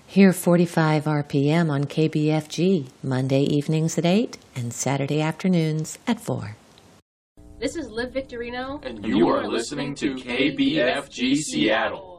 Hear 45 RPM on KBFG, Monday evenings at 8 and Saturday afternoons at 4. This is Liv Victorino, and you are listening to KBFG Seattle.